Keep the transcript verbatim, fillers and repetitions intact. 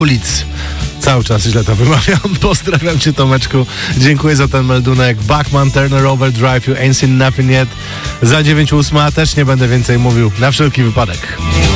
ulic. Cały czas źle to wymawiam. Pozdrawiam cię, Tomeczku. Dziękuję za ten meldunek. Bachman, Turner, Overdrive, You Ain't Seen Nothing Yet. Za dziewięć ósma też nie będę więcej mówił. Na wszelki wypadek.